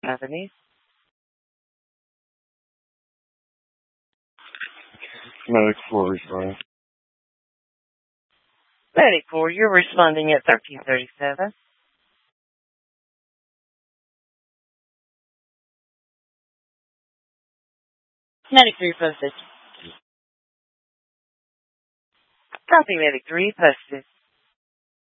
Avenue. 94 responding. 94, you're responding at 1337. 93 posted. Copy 93 posted.